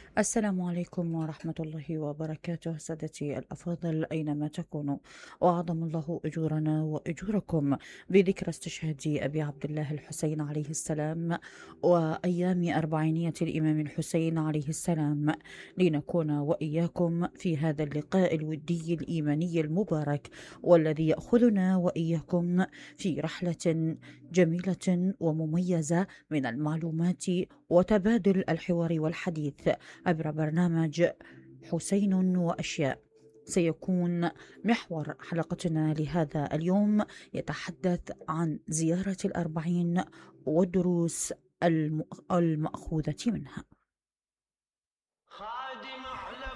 السلام عليكم ورحمة الله وبركاته سادتي الأفاضل أينما تكونوا، وأعظم الله أجورنا وأجوركم بذكرى استشهاد أبي عبد الله الحسين عليه السلام وأيام أربعينية الإمام الحسين عليه السلام، لنكون وإياكم في هذا اللقاء الودي الإيماني المبارك، والذي يأخذنا وإياكم في رحلة جميلة ومميزة من المعلومات وتبادل الحوار والحديث عبر برنامج حسين وأشياء. سيكون محور حلقتنا لهذا اليوم يتحدث عن زيارة الأربعين والدروس المأخوذة منها.